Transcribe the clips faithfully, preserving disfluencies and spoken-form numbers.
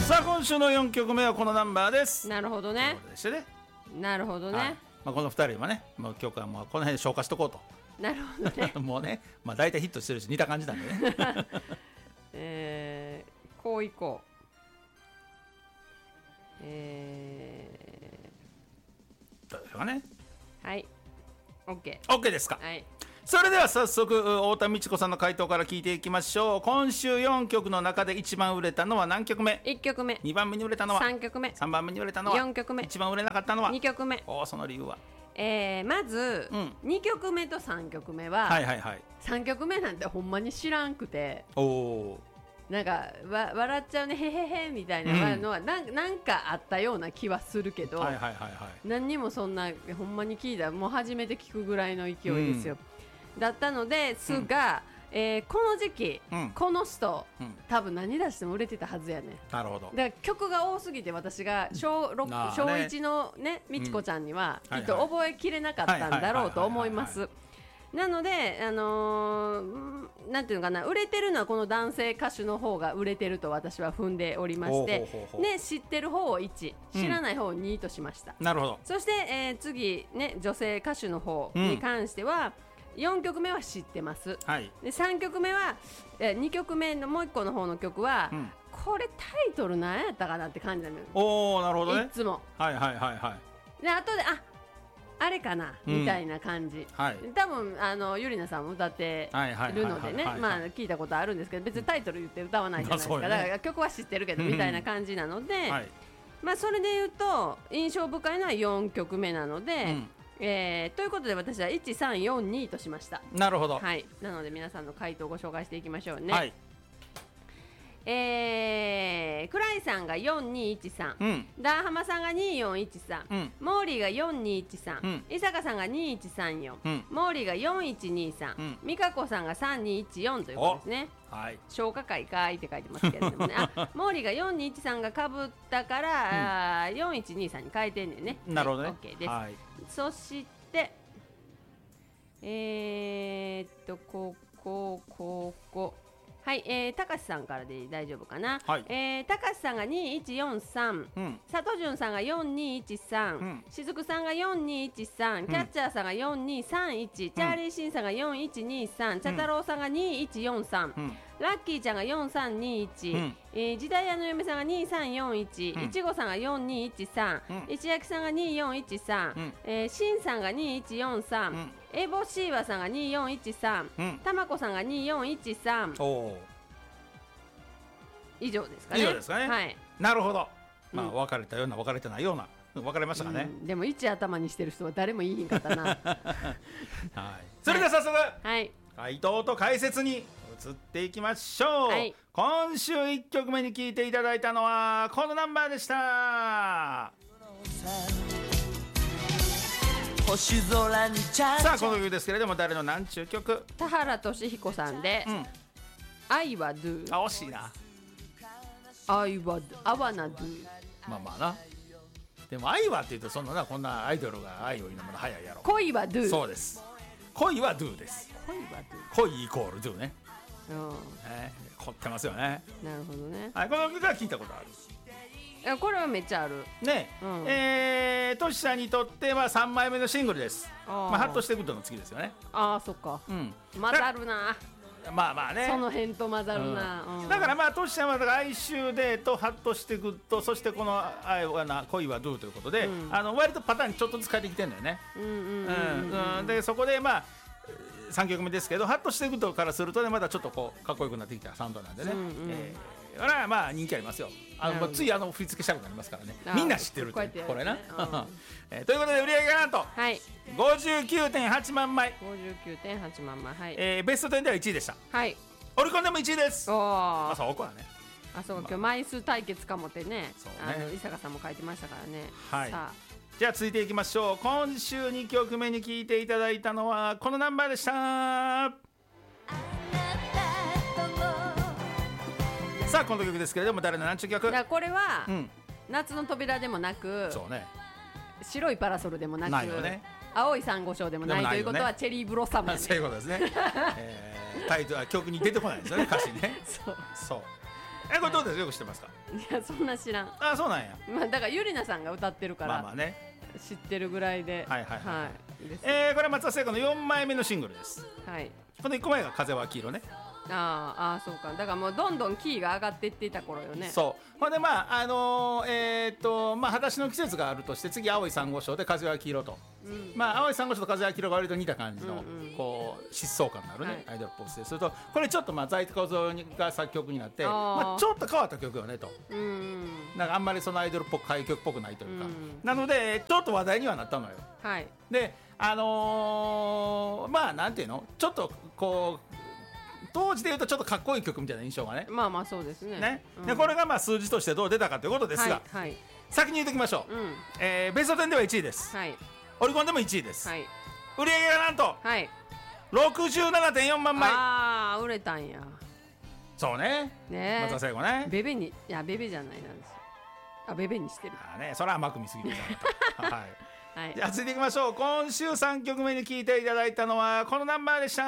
さあ今週のよんきょくめはこのナンバーです。 なるほどね。 でしてね、 なるほどね、 はい、まあ、このふたりはね、もう曲はもうこの辺で消化しとこうと。 なるほどねもうね、まあ、大体ヒットしてるし似た感じなんでねえー、こういこう。えー、どうでしょうかね。 はい OK, OK ですか。 はい、 それでは早速太田美智子さんの回答から聞いていきましょう。今週よんきょくの中で一番売れたのは何曲目？ いっきょくめ、 にばんめに売れたのは？ さんきょくめ、 さんばんめに売れたのは？ よんきょくめ、 一番売れなかったのは？ にきょくめ。 おー、その理由は？ えー、まず、 うん、 にきょくめとさんきょくめは、 はいはいはい、 さんきょくめなんてほんまに知らんくて、 おー、 なんかわ笑っちゃうねへへへみたいなのは、うん、なんなんかあったような気はするけど、 はいはいはいはい、 何にもそんなほんまに聞いたもう初めて聞くぐらいの勢いですよ、うん、だったのですが、うん、えー、この時期、うん、この人、うん、多分何出しても売れてたはずやね。 なるほど。 だから曲が多すぎて私が小ろく、小いちのねみちこちゃんにはきっと覚えきれなかったんだろうと思います。なので、あのー、なんていうのかな、売れてるのはこの男性歌手の方が売れてると私は踏んでおりまして、ほうほうほう、ね、知ってる方をいち、知らない方をにとしました、うん、なるほど。そして、えー、次、ね、女性歌手の方に関しては、うん、よんきょくめは知ってます、はい、でさんきょくめは、えー、にきょくめのもういっこの方の曲は、うん、これタイトル何やったかなって感じなのよ。おー、なるほどね。いつもはいはいはいはい。で後でああれかな、うん、みたいな感じ、はい、多分あのゆりなさんも歌ってるのでね、まあ聞いたことあるんですけど、別にタイトル言って歌わないじゃないですか、うん、だから曲は知ってるけどみたいな感じなので、うん、はい、まあそれで言うと印象深いのはよんきょくめなので、うん、えー、ということで私はいちさんよんにとしました。なるほど、はい、なので皆さんの回答をご紹介していきましょうね。はい、えー、クライさんがよんにいちさん、うん、ダーハマさんがによんいちさん、うん、モーリーがよんにいちさん、うん、伊坂さんがにいちさんよん、うん、モーリーがよんいちにさん、うん、美香子さんがさんにいちよんということですね。はい、消化会かいって書いてますけれどもねあ、モーリーがよんにいちさんがかぶったから、うん、よんいちにさんに変えてんねんね。なるほどね、はい、OK です、はい、そしてえー、っとここここはい、えー、たかしさんからで大丈夫かな。はい、えー、たかしさんがにいちよんさん、うん、さとじゅんさんがよんにいちさん、うん、しずくさんがよんにいちさん、うん、キャッチャーさんがよんにさんいち、うん、チャーリーシンさんがよんいちにさん、うん、チャタロウさんがにいちよんさん、うん、ラッキーちゃんがよんさんにいち、うん、えー、時代屋の嫁さんがにさんよんいち、うん、いちごさんがよんにいちさん、うん、石焼さんがによんいちさん、うん、えー、しんさんがにいちよんさん、うん、エボシーワさんがによんいちさん、うん、たまこさんがによんいちさん、お以上ですかね。以上ですかね、はい、なるほど、まあ、うん、分かれたような分かれてないような分かれましたかね、うん、でもいち頭にしてる人は誰もいいんかったなはい、それでは早速、はい、回答と解説に移っていきましょう、はい、今週いっきょくめに聴いていただいたのはこのナンバーでした。星空にさあこの曲ですけれども誰の何ちゅう曲？田原俊彦さんで、うん、愛は Do。 あ、惜しいな。愛はアワナドゥ。まあまあな。でも愛はって言うとそんななこんなアイドルが愛を言うのも早いやろ。恋はドゥ。そうです。恋はドゥです。恋はドゥ。恋イコールドゥね。うん。えー、凝ってますよね。なるほどね。はい、この曲は聞いたことある。いやこれはめっちゃある。ね。うん、えー、トシさんにとってはさんまいめのシングルです。あまあハッとしてくるの次ですよね。ああそっか。うん。混ざるな。まあまあね、その辺と混ざるな、うんうん、だからまあトシちゃんは哀愁でとハッとしてくるとそしてこの愛はな恋はドゥということで、うん、あの割とパターンにちょっとずつ変えてきてるんだよね。でそこでまあさんきょくめですけどハッとしてくるとからするとねまだちょっとこうかっこよくなってきたサウンドなんでね、うんうん、えー、だからまあ人気ありますよ。あのついあの振り付けしたくなりますからね。みんな知ってるってこ, これな、うんえー、ということで売り上げがなんと、はい、ごじゅうきゅうてんはちまんまい ごじゅうきゅうてんはちまんまい、はい、えー、ベストじゅうではいちいでした。はい、オリコンでもいちいです。おあそうこはねあそう、まあ、今日枚数対決かもって ね, そうねあの伊坂さんも書いてましたからね。はい、さあじゃあ続いていきましょう。今週にきょくめに聴いていただいたのはこのナンバーでした。さあこの曲ですけれども誰の何ちゅう曲？これは、うん、夏の扉でもなくそう、ね、白いパラソルでもなくないよ、ね、青い珊瑚礁でもないということはチェリーブロッサム、ね、そういうことですね、えー、タイトルは曲に出てこないですよね歌詞ねそうそうえこれどうです、よく知ってますか？ いやそんな知らん。 あそうなんや。 まあだからゆりなさんが歌ってるからまあまあね知ってるぐらいで。 はいはいはい、はい、 ですえー、これは松田聖子のよんまいめのシングルです。 はい。 このいっこまえが風は黄色ね。 あーあーそうか。だからもうどんどんキーが上がっていっていた頃よね。 そうほんでまああのー、えー、っとまあ裸足の季節があるとして次青い珊瑚礁で風は黄色と、うん、まあ青い珊瑚礁と風は黄色が割と似た感じの、うんうん、こう疾走感のあるね、はい、アイドルポップスでするとこれちょっとまあ在宅小僧が作曲になって、まあ、ちょっと変わった曲よねと、うんうん、なんかあんまりそのアイドルっぽく歌謡曲っぽくないというか、うん、なのでちょっと話題にはなったのよ。 はい。 であのー、まあなんていうのちょっとこう当時でいうとちょっとかっこいい曲みたいな印象がね。 まあまあそうですね。 ね、 うん、 でこれがまあ数字としてどう出たかということですが、 はいはい、 先に言っておきましょう、うんえー、ベストテンではいちいです、はい、オリコンでもいちいです、はい、売り上げがなんと、はい、ろくじゅうななてんよんまんまい。 ああ売れたんや。 そうねね松田聖子ね。 ベベにいやベベじゃないなんですよ。あベベにしてる。 あ、ね、それは甘く見すぎてはいはい、じゃあ続いていきましょう。今週さんきょくめに聴いていただいたのはこのナンバーでした。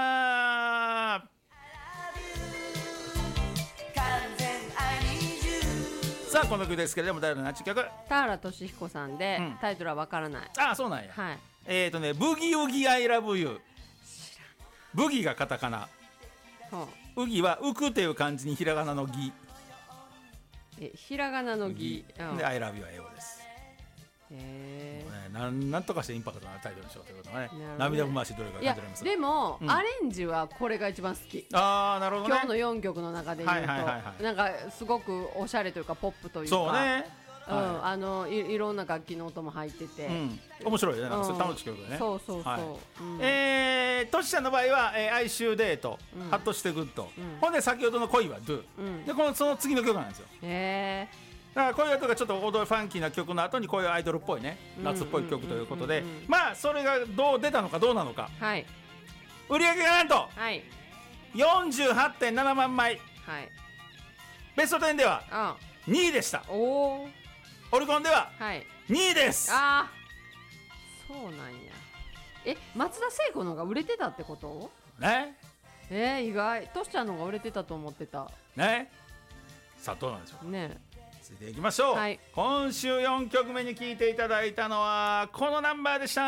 さあこの曲ですけれども誰のナチ曲？ 田原俊彦さんで、うん、タイトルはわからない。 ああそうなんや、はい、えっ、ー、とねブギウギアイラブユー。ブギがカタカナ、ウギは浮くっていう漢字にひらがなのギ、 えひらがなのギでアイラブユーは英語です。へえ、ね、なんなんとかしてインパクトのあるタイトルにしようということはね、涙ぐましいどれか感じられます。 でも、うん、アレンジはこれが一番好き。 ああなるほどね。 今日のよんきょくの中で言うと、はいはいはいはい、なんかすごくおしゃれというかポップというか、 そうね、 うんはい、あの い, いろんな楽器の音も入ってて、うん、 面白いね。なんか楽しい曲だね。 そうそうそう、はいうん、えー、トシちゃんの場合は、えー、哀愁デート、うん、ハッとしてグッド、うん、ほんで先ほどの恋はドゥ、うん、でこのその次の曲なんですよ。へー。だからこういうとかちょっと踊るファンキーな曲の後にこういうアイドルっぽいね夏っぽい曲ということで、まあそれがどう出たのかどうなのか、はい、売り上げがなんと、はい、よんじゅうはってんななまんまい、はい、ベストテンではにいでした。おオリコンではにいです。 あそうなんや。え松田聖子の方が売れてたってことね。 えー、意外。トシちゃんの方が売れてたと思ってたね。さあどうなんでしょうね。続いていきましょう、はい、今週よんきょくめに聴いていただいたのはこのナンバーでした。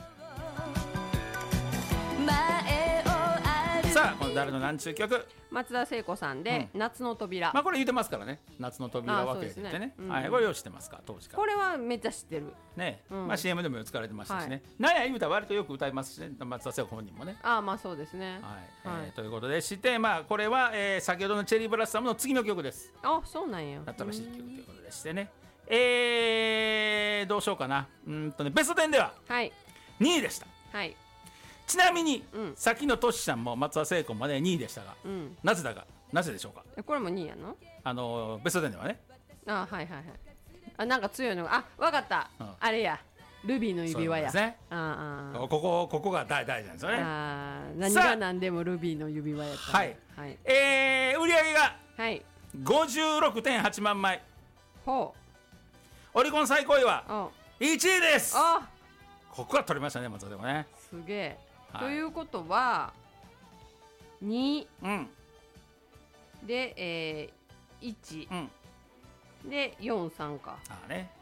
さあこの誰の何ちゅう曲？ 松田聖子さんで、うん、夏の扉。 まあこれ言ってますからね。夏の扉分けてね、ねうん、はい、これを知ってますか当時から。 これはめっちゃ知ってるね、うん、まあ シーエム でも使われてましたしね、はい、なんや言うたら割とよく歌いますしね松田聖子本人もね。 ああまあそうですね、はいはいえー、ということでして、まあこれは、えー、先ほどのチェリーブラッサムの次の曲です。 あそうなんや。 新しい曲ということでしてね、えー、どうしようかな。うんとねベストテンではにいでした、はい、ちなみに、うん、さっきのトシちゃんも松田聖子もねにいでしたが、うん、なぜだかなぜでしょうか。 これもにいやの？ あのベストテンではね。 あはいはいはい。あなんか強いのがあわかった、うん、あれやルビーの指輪や。そうですね。ああここここが大大事なんですよね。 あ何が何でもルビーの指輪やった。 はい、はい、えー、売り上げがごじゅうろくてんはちまんまい。ほうオリコン最高位はいちいです。あここは取りましたね松田でもね。 すげえ、はい、ということはに、うん、で、えー、いち、うん、でよんさんか。 ああね。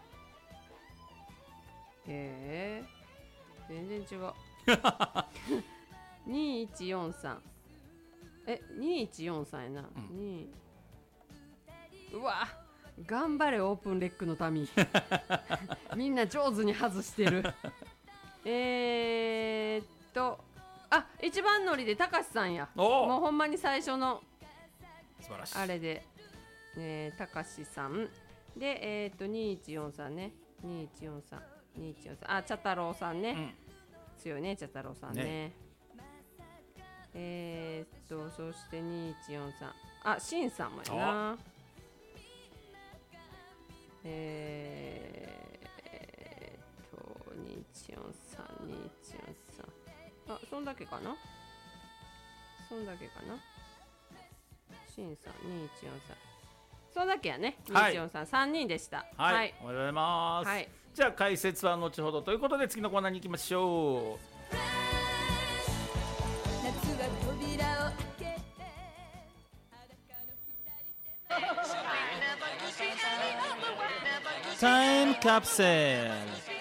へえ全然違うにいちよんさんえにいちよんさんやな、うん、にうわ頑張れオープンレックの民みんな上手に外してるえーっとあ一番乗りでたかしさんや。もうほんまに最初の素晴らしいあれでたかしさんでえーっとにいちよんさんねにいちよんさんにいちよんさんあ茶太郎さんね、うん、強いね茶太郎さん ね, ねえーっとそしてにいちよんさんあしんさんもやな。えーっとにいちよんさんにいちよんさんあそんだけかなそんだけかなしんさんにいちよんさんそんだけやね。にいちよんさん、はい、さんにんでした。 はい、はい、おはようございます、はい、じゃあ解説は後ほどということで次のコーナーに行きましょう。 タイムカプセル